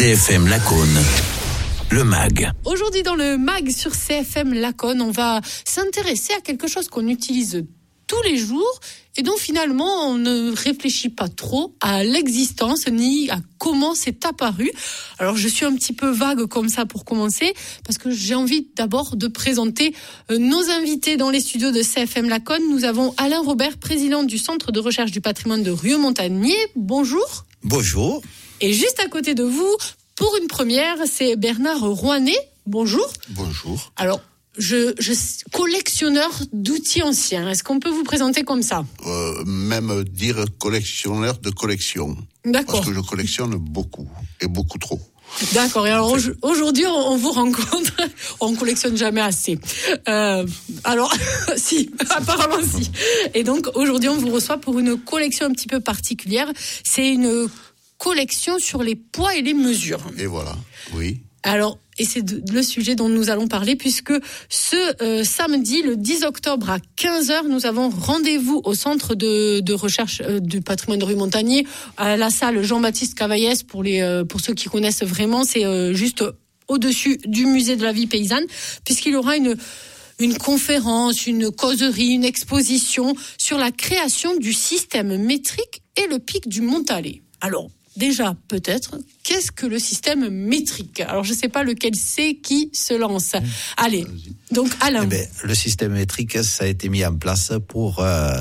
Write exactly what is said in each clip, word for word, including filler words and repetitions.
C F M Lacaune, le M A G. Aujourd'hui dans le M A G sur C F M Lacaune, on va s'intéresser à quelque chose qu'on utilise tous les jours et dont finalement on ne réfléchit pas trop à l'existence ni à comment c'est apparu. Alors je suis un petit peu vague comme ça pour commencer parce que j'ai envie d'abord de présenter nos invités dans les studios de C F M Lacaune. Nous avons Alain Robert, président du Centre de recherche du patrimoine de Rieux-Montagnier. Bonjour. Bonjour. Et juste à côté de vous, pour une première, c'est Bernard Rouanet. Bonjour. Bonjour. Alors, je, je collectionneur d'outils anciens. Est-ce qu'on peut vous présenter comme ça ? euh, Même dire collectionneur de collection. D'accord. Parce que je collectionne beaucoup, et beaucoup trop. D'accord. Et alors aujourd'hui, on vous rencontre. On collectionne jamais assez. Euh, alors, si, apparemment si. Et donc aujourd'hui, on vous reçoit pour une collection un petit peu particulière. C'est une collection sur les poids et les mesures. Et voilà, oui. Alors, et c'est le sujet dont nous allons parler, puisque ce euh, samedi, le dix octobre à quinze heures, nous avons rendez-vous au centre de, de recherche euh, du patrimoine de Rieux-Montagnier, à la salle Jean-Baptiste Cavaillès, pour, les, euh, pour ceux qui connaissent vraiment, c'est euh, juste au-dessus du musée de la vie paysanne, puisqu'il y aura une... une conférence, une causerie, une exposition sur la création du système métrique et le pic du Montalet. Alors, déjà, peut-être, qu'est-ce que le système métrique ? Alors, je ne sais pas lequel c'est qui se lance. Allez, donc Alain. Eh bien, le système métrique, ça a été mis en place pour euh,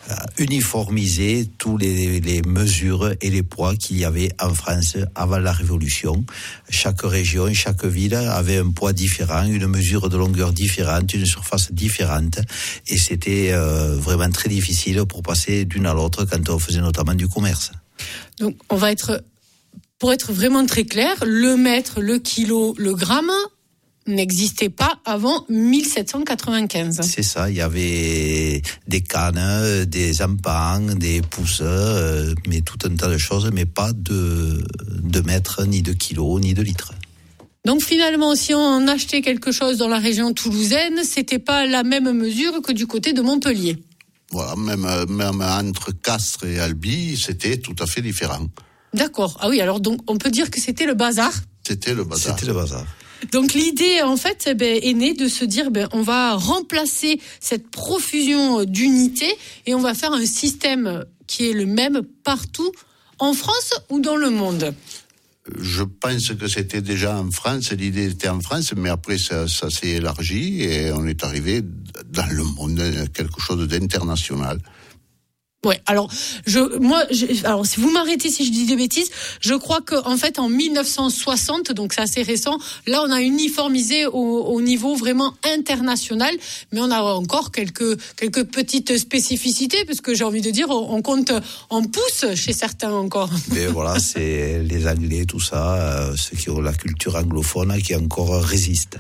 uniformiser tous les, les mesures et les poids qu'il y avait en France avant la Révolution. Chaque région, chaque ville avait un poids différent, une mesure de longueur différente, une surface différente. Et c'était euh, vraiment très difficile pour passer d'une à l'autre quand on faisait notamment du commerce. Donc, on va être, pour être vraiment très clair, le mètre, le kilo, le gramme n'existait pas avant mille sept cent quatre-vingt-quinze. C'est ça, il y avait des cannes, des ampans, des pouces, euh, mais tout un tas de choses, mais pas de, de mètres, ni de kilos, ni de litres. Donc finalement, si on achetait quelque chose dans la région toulousaine, c'était pas la même mesure que du côté de Montpellier. Voilà, même, même entre Castres et Albi, c'était tout à fait différent. D'accord. Ah oui, alors donc on peut dire que c'était le bazar. C'était le bazar. C'était le bazar. Donc l'idée, en fait, eh ben, est née de se dire, ben, on va remplacer cette profusion d'unités et on va faire un système qui est le même partout, en France ou dans le monde. Je pense que c'était déjà en France, l'idée était en France, mais après ça, ça s'est élargi et on est arrivé dans le monde, quelque chose d'international. Ouais, alors je, moi, je, alors si vous m'arrêtez si je dis des bêtises, je crois que en fait en mille neuf cent soixante, donc c'est assez récent, là on a uniformisé au, au niveau vraiment international, mais on a encore quelques quelques petites spécificités parce que j'ai envie de dire, on, on compte en pouces chez certains encore. Mais voilà, c'est les Anglais, tout ça, euh, ceux qui ont la culture anglophone qui encore résistent.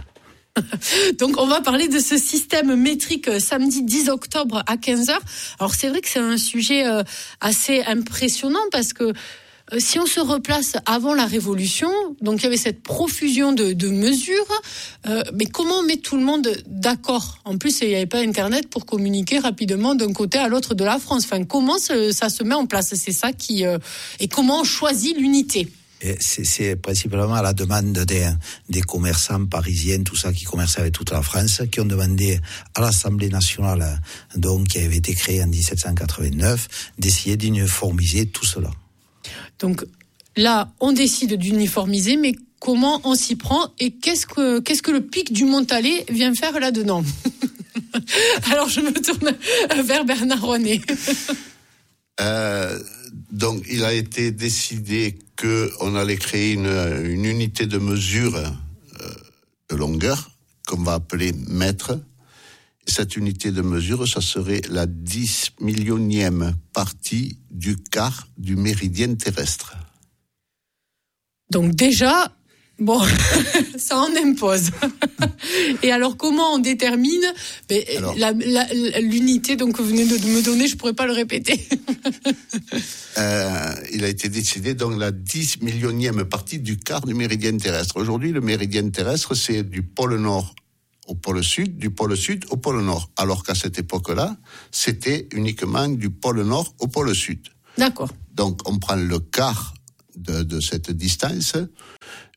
Donc on va parler de ce système métrique samedi dix octobre à quinze heures. Alors c'est vrai que c'est un sujet assez impressionnant parce que si on se replace avant la Révolution, donc il y avait cette profusion de, de mesures, euh, mais comment on met tout le monde d'accord ? En plus, il n'y avait pas Internet pour communiquer rapidement d'un côté à l'autre de la France. Enfin, comment ça, ça se met en place ? C'est ça qui... Euh, et comment on choisit l'unité ? C'est, c'est principalement à la demande des, des commerçants parisiens, tout ça, qui commerçaient avec toute la France, qui ont demandé à l'Assemblée nationale, donc qui avait été créée en dix-sept cent quatre-vingt-neuf, d'essayer d'uniformiser tout cela. Donc là, on décide d'uniformiser, mais comment on s'y prend et qu'est-ce que, qu'est-ce que le pic du Montalet vient faire là-dedans ? Alors je me tourne vers Bernard Rouanet. Euh, donc, il a été décidé qu'on allait créer une, une unité de mesure euh, de longueur, qu'on va appeler mètre. Cette unité de mesure, ça serait la dix millionième partie du quart du méridien terrestre. Donc déjà, bon, ça en impose. Et alors, comment on détermine ben, alors, la, la, l'unité donc, que vous venez de me donner, je ne pourrais pas le répéter. euh, il a été décidé donc la dix millionième partie du quart du méridien terrestre. Aujourd'hui, le méridien terrestre, c'est du pôle nord au pôle sud, du pôle sud au pôle nord. Alors qu'à cette époque-là, c'était uniquement du pôle nord au pôle sud. D'accord. Donc, on prend le quart de, de cette distance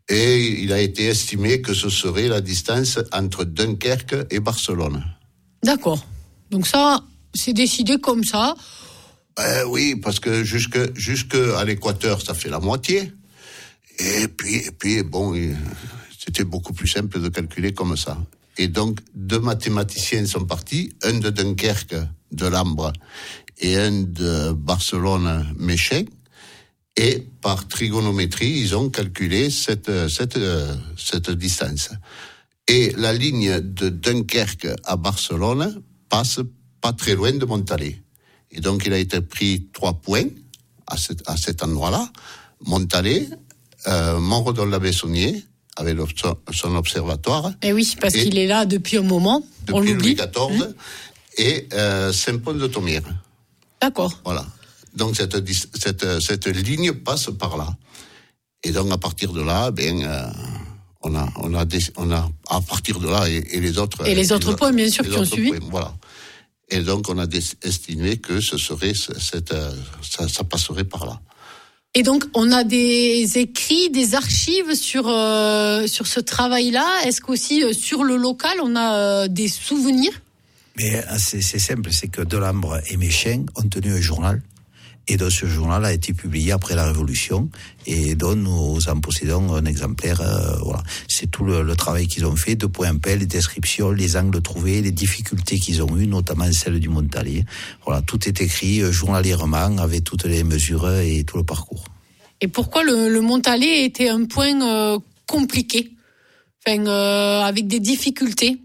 Et il a été estimé que ce serait la distance entre Dunkerque et Barcelone. D'accord. Donc ça, c'est décidé comme ça. Euh, oui, parce que jusque, jusque à l'équateur, ça fait la moitié. Et puis, et puis bon, c'était beaucoup plus simple de calculer comme ça. Et donc, deux mathématiciens sont partis, un de Dunkerque, de Lambre, et un de Barcelone, Méchin. Et par trigonométrie, ils ont calculé cette, cette, cette distance. Et la ligne de Dunkerque à Barcelone passe pas très loin de Montalet. Et donc, il a été pris trois points à cet, à cet endroit-là. Montalet, euh, Montredon-la-Bessonnière, avec son observatoire. Et oui, parce et qu'il est là depuis un moment, on l'oublie. Depuis Louis quatorze, mmh. et euh, Saint-Pont-de-Thomière. D'accord. Voilà. Donc cette, cette, cette ligne passe par là. Et donc à partir de là, ben, euh, on a, on a, des, on a à partir de là et, et les autres. Et les autres les points, bien sûr, qui ont suivi. Points, voilà. Et donc on a estimé que ce serait cette, ça, ça passerait par là. Et donc on a des écrits, des archives sur euh, sur ce travail-là. Est-ce qu'aussi euh, sur le local on a euh, des souvenirs? Mais c'est, c'est simple, c'est que Delambre et Méchin ont tenu un journal. Et donc ce journal a été publié après la Révolution et dont nous en possédons un exemplaire. Euh, voilà, c'est tout le, le travail qu'ils ont fait, de point en paix, les descriptions, les angles trouvés, les difficultés qu'ils ont eues, notamment celle du Montalet. Voilà, tout est écrit euh, journalièrement avec toutes les mesures et tout le parcours. Et pourquoi le, le Montalet était un point euh, compliqué, enfin euh, avec des difficultés?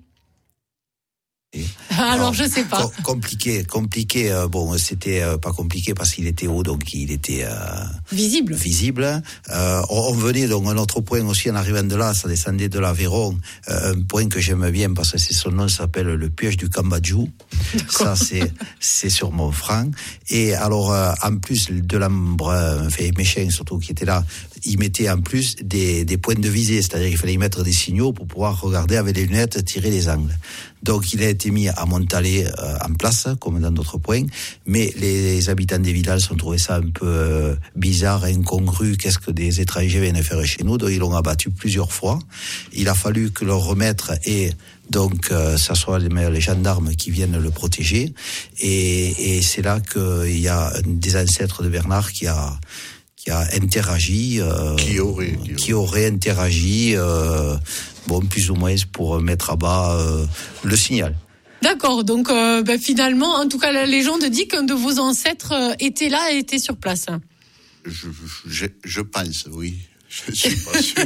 Et Alors, Alors je sais pas. Com- compliqué, compliqué. Euh, bon, c'était euh, pas compliqué parce qu'il était haut, donc il était euh, visible. Visible. Euh, on, on venait donc un autre point aussi en arrivant de là, ça descendait de l'Aveyron. Euh, un point que j'aime bien parce que c'est son nom, ça s'appelle le piège du Cambadjou. Ça c'est c'est sur Montfranc. Et alors euh, en plus de l'Ambre, enfin Méchin surtout qui était là, il mettait en plus des des points de visée, c'est-à-dire qu'il fallait y mettre des signaux pour pouvoir regarder avec les lunettes, tirer les angles. Donc il a été mis à Montalet euh, en place, comme dans d'autres points, mais les habitants des villages ont trouvé ça un peu euh, bizarre, incongru, qu'est-ce que des étrangers viennent faire chez nous, donc ils l'ont abattu plusieurs fois. Il a fallu que leur remettre et donc euh, ça soit les, les gendarmes qui viennent le protéger, et, et c'est là qu'il y a un des ancêtres de Bernard qui a qui a interagi, euh, qui aurait, qui, qui aurait interagi, euh, bon, plus ou moins pour mettre à bas euh, le signal. D'accord, donc euh, ben, finalement, en tout cas, la légende dit qu'un de vos ancêtres euh, était là et était sur place. Je, je, je pense, oui. Je suis pas sûr.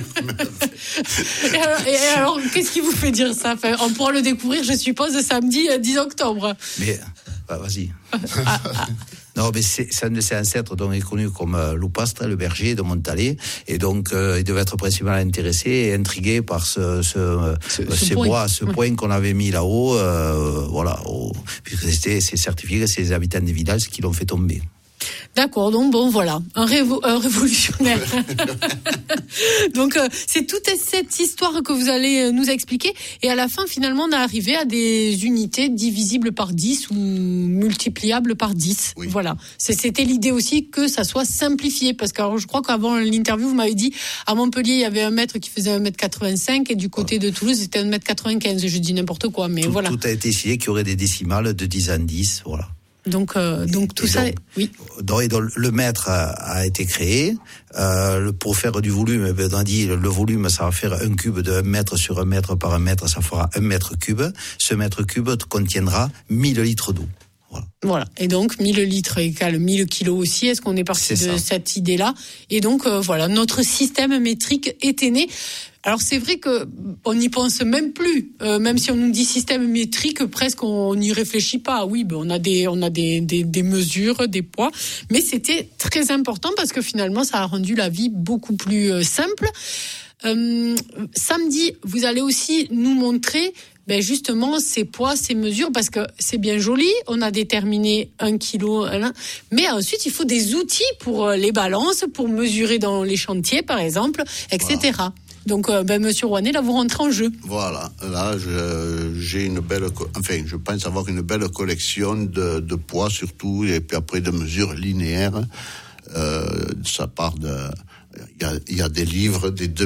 et, alors, et alors, qu'est-ce qui vous fait dire ça? Enfin, on pourra le découvrir, je suppose, samedi dix octobre. Mais, bah, vas-y. ah, ah. Non, mais c'est, c'est un de ses ancêtres dont il est connu comme euh, Loupastre, le berger de Montalet, et donc euh, il devait être principalement intéressé et intrigué par ce, ce, ce, euh, ce ces point. bois, ce point qu'on avait mis là-haut, euh, voilà, au, puisque c'était c'est certifié, c'est les habitants des villages qui l'ont fait tomber. D'accord, donc bon voilà, un, révo- un révolutionnaire. Donc euh, c'est toute cette histoire que vous allez nous expliquer, et à la fin finalement on est arrivé à des unités divisibles par dix ou multipliables par dix. Oui. Voilà, c'est, c'était l'idée aussi que ça soit simplifié, parce que alors, je crois qu'avant l'interview vous m'avez dit à Montpellier il y avait un mètre qui faisait un mètre quatre-vingt-cinq et du côté de Toulouse c'était un mètre quatre-vingt-quinze. Je dis n'importe quoi, mais tout, voilà. Tout a été essayé qu'il y aurait des décimales de dix en dix, voilà. Donc, euh, donc tout et ça, donc, oui. Donc, et donc, le mètre a, a été créé euh, pour faire du volume. Ben, on a dit le volume, ça va faire un cube de un mètre sur un mètre par un mètre, ça fera un mètre cube. Ce mètre cube contiendra mille litres d'eau. Voilà. Voilà. Et donc mille litres égale mille kilos aussi. Est-ce qu'on est parti C'est de ça. cette idée-là? Et donc euh, voilà, notre système métrique était né. Alors c'est vrai que on n'y pense même plus, euh, même si on nous dit système métrique, presque on n'y réfléchit pas. Oui, ben on a des on a des, des des mesures, des poids, mais c'était très important parce que finalement ça a rendu la vie beaucoup plus euh, simple. Euh, samedi, vous allez aussi nous montrer ben justement ces poids, ces mesures, parce que c'est bien joli, on a déterminé un kilo, mais ensuite il faut des outils pour les balances, pour mesurer dans les chantiers par exemple, et cetera. Voilà. Donc, euh, ben, Monsieur Rouanet, là, vous rentrez en jeu. Voilà, là, je, j'ai une belle, enfin, je pense avoir une belle collection de, de poids surtout, et puis après de mesures linéaires. Euh, ça part de, il y a, il y a des livres, des deux